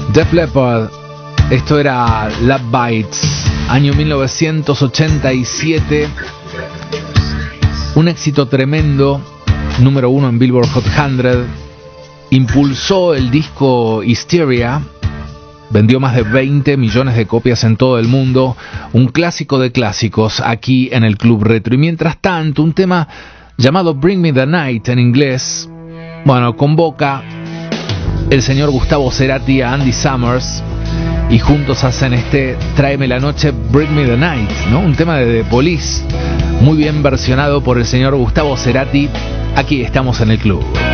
Def Leppard, esto era Love Bites, año 1987, un éxito tremendo, número 1 en Billboard Hot 100, impulsó el disco Hysteria, vendió más de 20 millones de copias en todo el mundo, un clásico de clásicos aquí en el Club Retro. Y mientras tanto, un tema llamado Bring Me the Night en inglés, bueno, convoca el señor Gustavo Cerati a Andy Summers y juntos hacen este Tráeme la noche, Bring Me the Night, ¿no? Un tema de The Police, muy bien versionado por el señor Gustavo Cerati. Aquí estamos en el club.